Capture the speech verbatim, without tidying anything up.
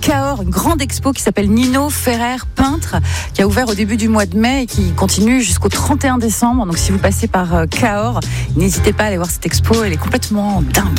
Cahors, une grande expo qui s'appelle Nino Ferrer, peintre, qui a ouvert au début du mois de mai et qui continue jusqu'au trente et un décembre. Donc si vous passez par Cahors, n'hésitez pas à aller voir cette expo, elle est complètement dingue.